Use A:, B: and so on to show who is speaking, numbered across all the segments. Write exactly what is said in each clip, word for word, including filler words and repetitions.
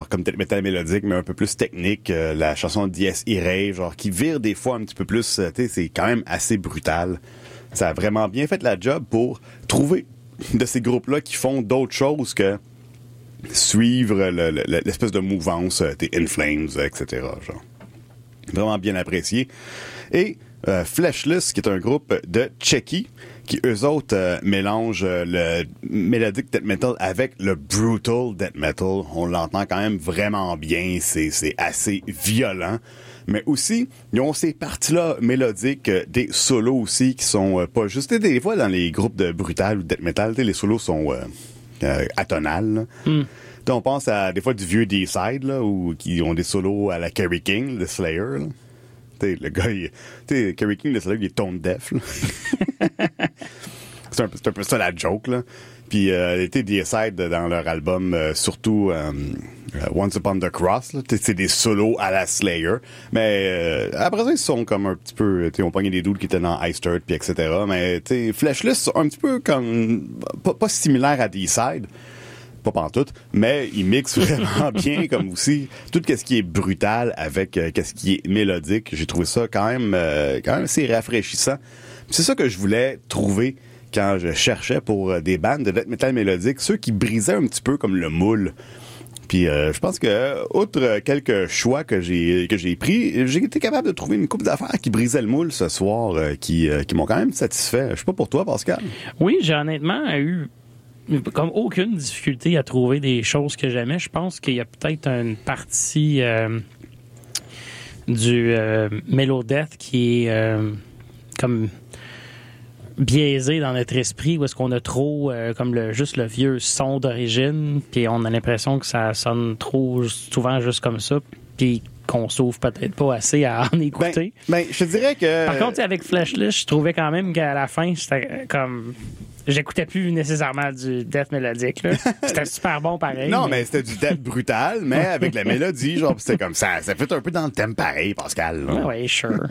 A: comme death metal mélodique, mais un peu plus technique. Euh, la chanson Dies Irae, genre qui vire des fois un petit peu plus, euh, tu sais, c'est quand même assez brutal. Ça a vraiment bien fait la job pour trouver de ces groupes-là qui font d'autres choses que suivre le, le, l'espèce de mouvance euh, des In Flames, et cetera. Genre. Vraiment bien apprécié. Et euh, Fleshless, qui est un groupe de Tchéquie, qui eux autres euh, mélangent euh, le melodic death metal avec le brutal death metal. On l'entend quand même vraiment bien, c'est, c'est assez violent. Mais aussi, ils ont ces parties-là mélodiques, euh, des solos aussi, qui sont euh, pas juste... Des fois, dans les groupes de brutal ou death metal, les solos sont euh, euh, atonales. Mm. On pense à des fois du vieux D-Side, là, où qui ont des solos à la Kerry King, le Slayer. Là. T'sais, le gars, il, t'sais, Kerry King, le Slayer, il est tone deaf. c'est, un, c'est un peu ça la joke, là. Puis, euh, D-Side, dans leur album, euh, surtout euh, Once Upon the Cross, là, c'est des solos à la Slayer. Mais euh, après ça, ils sont comme un petit peu... Ils ont pogné des dudes qui étaient dans Iced Earth, puis et cetera. Mais Fleshless, sont un petit peu comme... Pas, pas similaire à D-Side. Pas pantoute, mais il mixe vraiment bien, comme aussi tout ce qui est brutal avec euh, ce qui est mélodique. J'ai trouvé ça quand même, euh, quand même assez rafraîchissant. C'est ça que je voulais trouver quand je cherchais pour euh, des bandes de death metal mélodique, ceux qui brisaient un petit peu comme le moule. Puis euh, je pense que, outre quelques choix que j'ai que j'ai pris, j'ai été capable de trouver une couple d'affaires qui brisaient le moule ce soir, euh, qui euh, qui m'ont quand même satisfait. Je sais pas pour toi, Pascal.
B: Oui, j'ai honnêtement eu comme aucune difficulté à trouver des choses que j'aimais. Je pense qu'il y a peut-être une partie euh, du euh, Melodeath qui est euh, comme biaisé dans notre esprit, où est-ce qu'on a trop euh, comme le juste le vieux son d'origine, puis on a l'impression que ça sonne trop souvent juste comme ça, puis qu'on s'ouvre peut-être pas assez à en écouter.
A: Ben, ben je te dirais que...
B: Par contre, avec Fleshless, je trouvais quand même qu'à la fin, c'était comme... J'écoutais plus nécessairement du death mélodique, là. C'était super bon pareil.
A: Non, mais,
B: mais
A: c'était du death brutal, mais avec la mélodie, genre, c'était comme ça. Ça fait un peu dans le thème pareil, Pascal.
B: Oui, ouais, sure.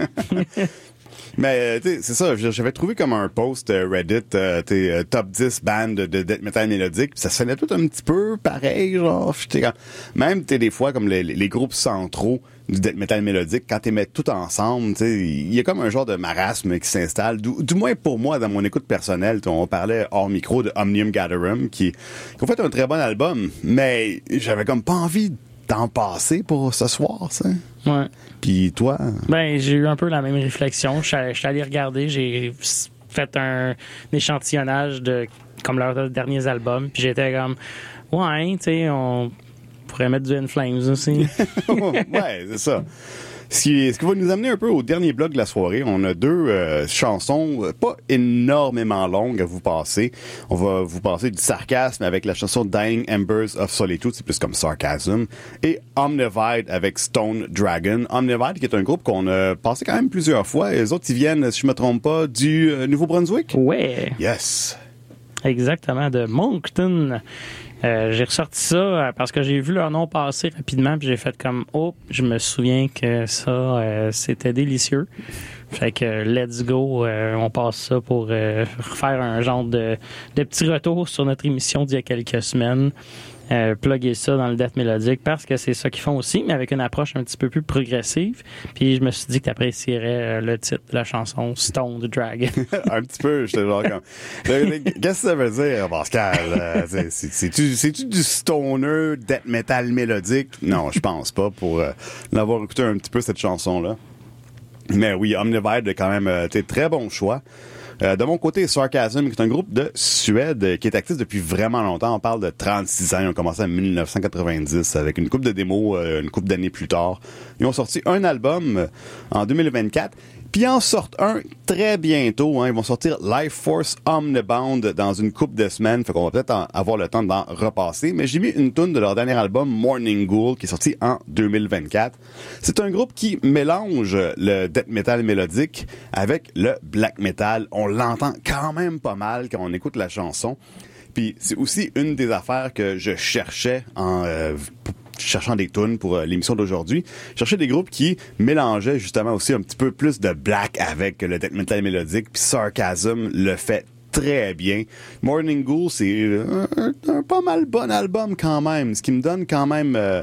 A: Mais, tu sais, c'est ça, j'avais trouvé comme un post euh, Reddit, euh, tu sais, euh, top dix bandes de, de death metal mélodique, pis ça sonnait tout un petit peu pareil, genre, quand, même, tu sais, des fois, comme les, les groupes centraux du death metal mélodique, quand ils mettent tout ensemble, tu sais, il y a comme un genre de marasme qui s'installe, du, du moins pour moi, dans mon écoute personnelle. On parlait hors micro de Omnium Gatherum, qui, qui ont fait un très bon album, mais j'avais comme pas envie d'en passer pour ce soir, ça.
B: Ouais.
A: Puis toi?
B: Ben, j'ai eu un peu la même réflexion. Je suis allé regarder, j'ai fait un, un échantillonnage de comme leurs derniers albums, puis j'étais comme, ouais, tu sais, on pourrait mettre du In Flames aussi.
A: Ouais, c'est ça. Ce qui, ce qui va nous amener un peu au dernier bloc de la soirée. On a deux euh, chansons euh, pas énormément longues à vous passer. On va vous passer du sarcasme avec la chanson Dying Embers of Solitude, c'est plus comme sarcasm, et Omnivide avec Stone Dragon. Omnivide qui est un groupe qu'on a passé quand même plusieurs fois. Les autres, ils viennent, si je me trompe pas, du euh, Nouveau-Brunswick?
B: Ouais.
A: Yes.
B: Exactement, de Moncton. Euh, j'ai ressorti ça parce que j'ai vu leur nom passer rapidement, puis j'ai fait comme « Oh, je me souviens que ça, euh, c'était délicieux. » Fait que let's go, euh, on passe ça pour euh, refaire un genre de, de petit retour sur notre émission d'il y a quelques semaines. Euh, plugger ça dans le death mélodique parce que c'est ça qu'ils font aussi, mais avec une approche un petit peu plus progressive. Puis je me suis dit que tu apprécierais le titre de la chanson Stone Dragon.
A: Un petit peu, j'étais genre comme... Qu'est-ce que ça veut dire, Pascal? Euh, c'est, c'est, c'est-tu, c'est-tu du stoner death metal mélodique? Non, je pense pas, pour euh, l'avoir écouté un petit peu, cette chanson-là. Mais oui, Omnivide est quand même euh, très bon choix. Euh, de mon côté, Sarcasm, qui est un groupe de Suède euh, qui est actif depuis vraiment longtemps. On parle de trente-six ans. Ils ont commencé en dix-neuf cent quatre-vingt-dix avec une couple de démos euh, une couple d'années plus tard. Ils ont sorti un album euh, en deux mille vingt-quatre. Puis ils en sortent un très bientôt. Hein. Ils vont sortir Life Force Omnibound dans une couple de semaines. Fait qu'on va peut-être en, avoir le temps d'en repasser. Mais j'ai mis une tune de leur dernier album, Morning Ghoul, qui est sorti en deux mille vingt-quatre. C'est un groupe qui mélange le death metal mélodique avec le black metal. On l'entend quand même pas mal quand on écoute la chanson. Puis c'est aussi une des affaires que je cherchais en... Euh, cherchant des tunes pour euh, l'émission d'aujourd'hui, je cherchais des groupes qui mélangeaient justement aussi un petit peu plus de black avec le death metal mélodique, puis Sarcasm le fait très bien. Morning Ghoul, c'est un, un, un pas mal bon album quand même, ce qui me donne quand même euh,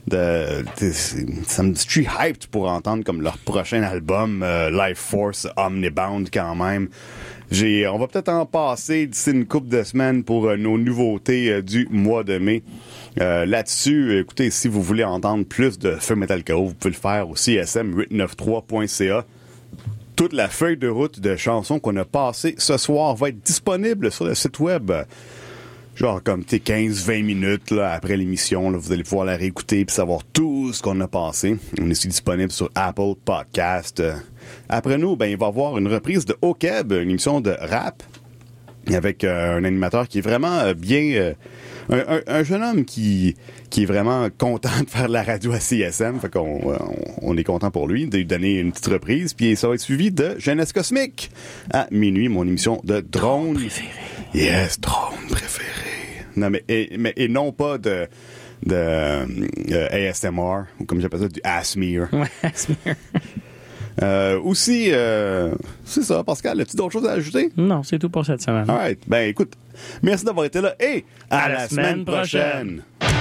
A: de, de ça me, je suis hyped pour entendre comme leur prochain album, euh, Life Force Omnibound quand même. J'ai, on va peut-être en passer d'ici une couple de semaines pour euh, nos nouveautés euh, du mois de mai. Euh, là-dessus, écoutez, si vous voulez entendre plus de Feu Metal Chaos, vous pouvez le faire aussi S M huit neuf trois point c a. Toute la feuille de route de chansons qu'on a passées ce soir va être disponible sur le site web. Genre comme quinze vingt minutes là, après l'émission, là, vous allez pouvoir la réécouter et savoir tout ce qu'on a passé. On est aussi disponible sur Apple Podcast. Après nous, ben, il va y avoir une reprise de O-Keb, une émission de rap, avec euh, un animateur qui est vraiment euh, bien... Euh, un, un, un jeune homme qui, qui est vraiment content de faire de la radio à C S M. Fait qu'on on, on est content pour lui de lui donner une petite reprise. Puis ça va être suivi de Jeunesse Cosmique à minuit, mon émission de drone.
B: Préféré.
A: Yes, drone préféré. Non, mais et, mais, et non pas de... de euh, A S M R, ou comme j'appelle ça, du Asmere.
B: Ouais, Asmere.
A: Euh, aussi, euh, c'est ça, Pascal, as-tu d'autres choses à ajouter?
B: Non, c'est tout pour cette semaine.
A: All right. Ben, écoute, merci d'avoir été là et à,
B: À
A: la,
B: la
A: semaine,
B: semaine
A: prochaine.
B: prochaine.